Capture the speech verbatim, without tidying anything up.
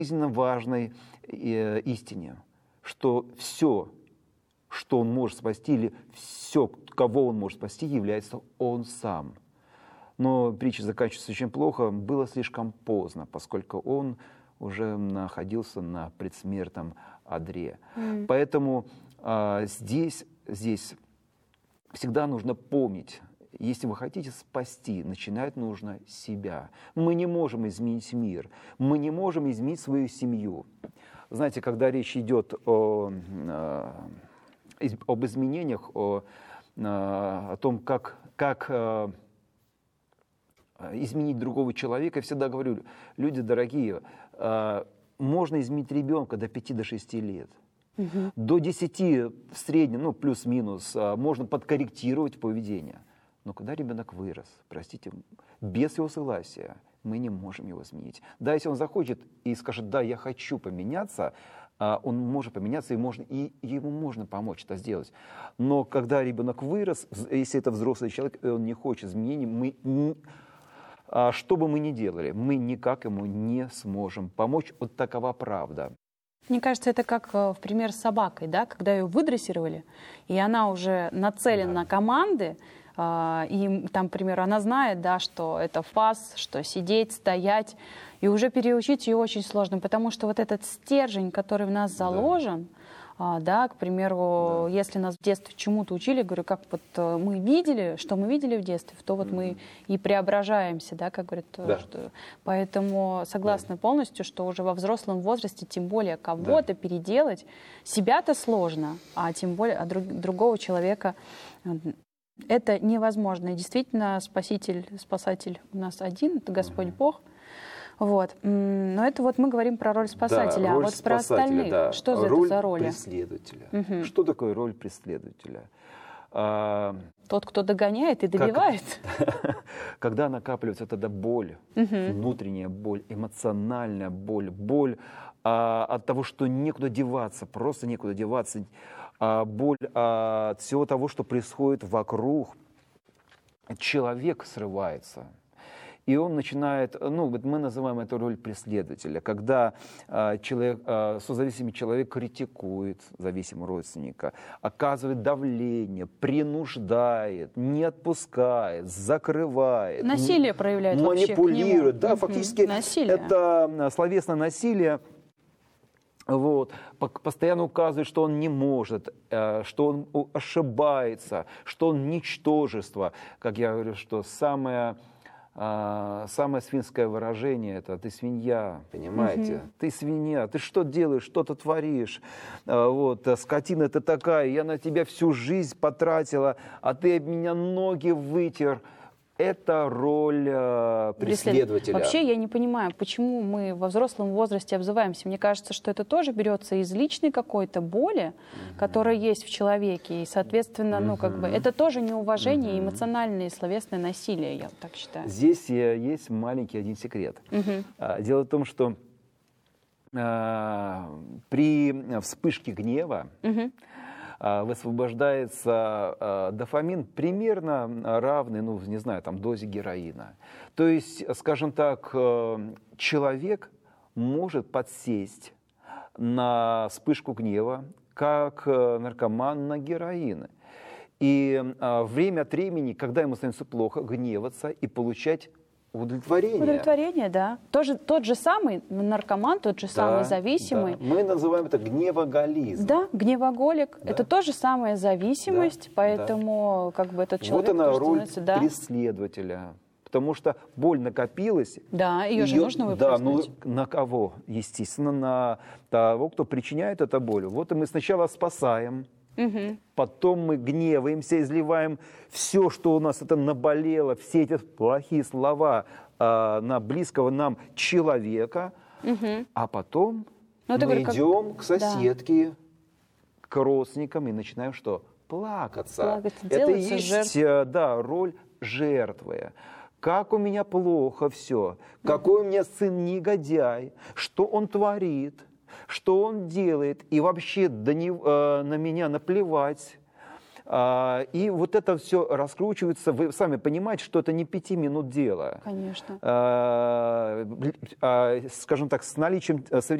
жизненно важной э, истине, что все, что он может спасти, или все, кого он может спасти, является он сам. Но притча заканчивается очень плохо. Было слишком поздно, поскольку он уже находился на предсмертном одре. Mm. Поэтому а, здесь, здесь всегда нужно помнить, если вы хотите спасти, начинать нужно с себя. Мы не можем изменить мир, мы не можем изменить свою семью. Знаете, когда речь идет о, об изменениях, о, о том, как, как изменить другого человека, я всегда говорю: люди дорогие, можно изменить ребенка до пяти шести лет. Угу. До десяти в среднем, ну плюс-минус, можно подкорректировать поведение. Но когда ребенок вырос, простите, без его согласия, мы не можем его изменить. Да, если он захочет и скажет: да, я хочу поменяться, он может поменяться, и, можно, и ему можно помочь это сделать. Но когда ребенок вырос, если это взрослый человек, и он не хочет изменений, мы, что бы мы ни делали, мы никак ему не сможем помочь. Вот такова правда. Мне кажется, это как в пример с собакой, да, когда ее выдрессировали, и она уже нацелена да. на команды, и там, к примеру, она знает, да, что это фас, что сидеть, стоять, и уже переучить ее очень сложно, потому что вот этот стержень, который в нас заложен, да, да к примеру, да. если нас в детстве чему-то учили, говорю, как вот мы видели, что мы видели в детстве, то вот mm-hmm. мы и преображаемся, да, как говорят. Да. Что... Поэтому согласна да. полностью, что уже во взрослом возрасте, тем более кого-то да. переделать, себя-то сложно, а тем более а друг, другого человека это невозможно. И действительно, спаситель, спасатель у нас один, это Господь mm-hmm. Бог. Вот. Но это вот мы говорим про роль спасателя, да, роль а вот про остальных, да. что за роль это за роли? Преследователя. Угу. Что такое роль преследователя? А, Тот, кто догоняет и добивает. Как, когда накапливается тогда боль, угу. внутренняя боль, эмоциональная боль, боль а, от того, что некуда деваться, просто некуда деваться, а, боль от всего того, что происходит вокруг, человек срывается. И он начинает, ну, вот мы называем это роль преследователя, когда э, человек, э, созависимый человек критикует зависимого родственника, оказывает давление, принуждает, не отпускает, закрывает. Насилие проявляет вообще к нему. Манипулирует, да, фактически насилие. Это словесное насилие. Вот, постоянно указывает, что он не может, что он ошибается, что он ничтожество. Как я говорю, что самое... А, самое свинское выражение — это «ты свинья», понимаете? Угу. «Ты свинья, ты что делаешь, что ты творишь? А, вот, скотина ты такая, я на тебя всю жизнь потратила, а ты об меня ноги вытер». Это роль э, преследователя. Вообще я не понимаю, почему мы во взрослом возрасте обзываемся. Мне кажется, что это тоже берется из личной какой-то боли, mm-hmm. которая есть в человеке. И, соответственно, mm-hmm. ну, как бы, это тоже неуважение, mm-hmm. эмоциональное и словесное насилие, я так считаю. Здесь есть маленький один секрет. Mm-hmm. Дело в том, что э, при вспышке гнева mm-hmm. высвобождается э, дофамин примерно равный, ну, не знаю, там, дозе героина. То есть, скажем так, э, человек может подсесть на вспышку гнева, как э, наркоман на героин. И э, время от времени, когда ему становится плохо, гневаться и получать удовлетворение. Удовлетворение, да. Тоже, тот же самый наркоман, тот же да, самый зависимый. Да. Мы называем это гневоголизм. Да, гневоголик. Да. Это тоже самая зависимость, да, поэтому да. как бы этот человек... Вот она роль да. преследователя. Потому что боль накопилась. Да, ее, ее же нужно выплеснуть. Да, ну на кого? Естественно, на того, кто причиняет эту боль. Вот и мы сначала спасаем, угу. потом мы гневаемся, изливаем все, что у нас это наболело, все эти плохие слова э, на близкого нам человека, угу. а потом ну, мы говорю, идем как... к соседке, да. к родственникам и начинаем что? Плакаться. Плакать, это и есть жертв... да, роль жертвы. Как у меня плохо все, какой у меня сын негодяй, что он творит, что он делает, и вообще до него, э, на меня наплевать. А, и вот это все раскручивается. Вы сами понимаете, что это не пяти минут дело. Конечно. А, а, скажем так, с наличием современных